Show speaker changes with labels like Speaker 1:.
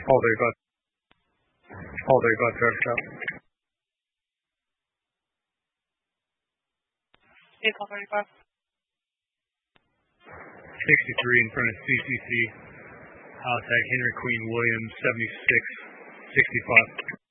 Speaker 1: All day about drive stop.
Speaker 2: Vehicle 35.
Speaker 1: 63 in front of CCC. Tag Henry Queen Williams, 7665.